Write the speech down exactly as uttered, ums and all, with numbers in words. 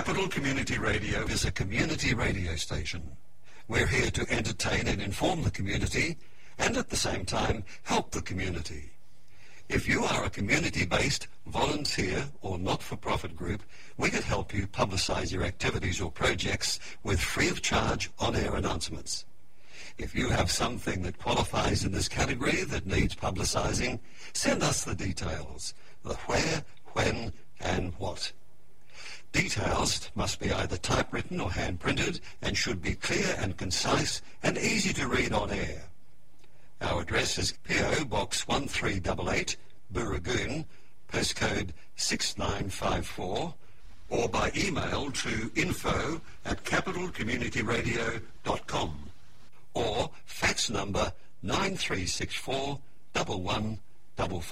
Capital Community Radio is a community radio station. We're here to entertain and inform the community and at the same time help the community. If you are a community-based, volunteer or not-for-profit group, we could help you publicise your activities or projects with free of charge on-air announcements. If you have something that qualifies in this category that needs publicising, send us the details, the where, when and what. Details must be either typewritten or hand-printed and should be clear and concise and easy to read on air. Our address is P O Box one three eight eight, Booragoon, postcode six nine five four, or by email to info at capital community radio dot com, or fax number nine three six four, one one five five.